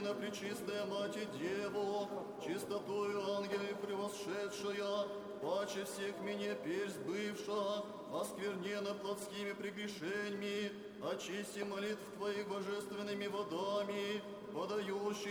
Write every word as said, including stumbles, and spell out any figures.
на Пречистая Мать и Деву, чистотою ангелы превосшедшая, паче всех меня персть бывша, осквернена плотскими прегрешениями, очисти молитв Твоих божественными водами, подающий